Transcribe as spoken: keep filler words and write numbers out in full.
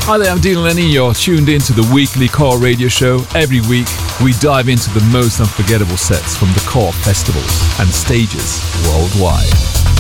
Hi there, I'm Dean Lenny. You're tuned into the weekly Core Radio Show. Every week, we dive into the most unforgettable sets from the Core festivals and stages worldwide.